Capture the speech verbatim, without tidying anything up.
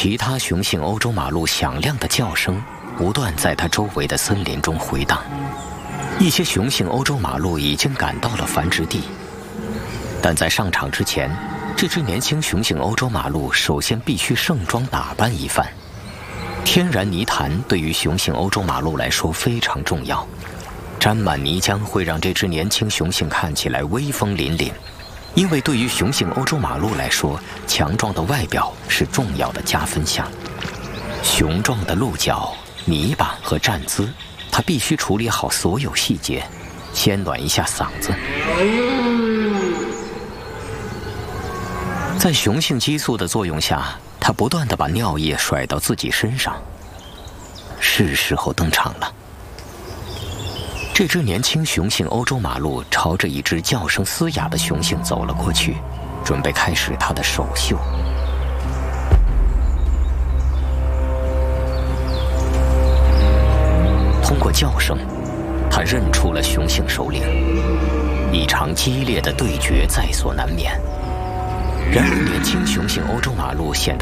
其他雄性欧洲马鹿响亮的叫声不断在它周围的森林中回荡。一些雄性欧洲马鹿已经赶到了繁殖地，但在上场之前，这只年轻雄性欧洲马鹿首先必须盛装打扮一番。天然泥潭对于雄性欧洲马鹿来说非常重要，沾满泥浆会让这只年轻雄性看起来威风凛凛。因为对于雄性欧洲马鹿来说，强壮的外表是重要的加分项。雄壮的鹿角、泥巴和站姿，它必须处理好所有细节，先暖一下嗓子。在雄性激素的作用下，它不断地把尿液甩到自己身上。是时候登场了。这只年轻雄性欧洲马鹿朝着一只叫声嘶哑的雄性走了过去，准备开始它的首秀。通过叫声，它认出了雄性首领。一场激烈的对决在所难免。然而，年轻雄性欧洲马鹿显得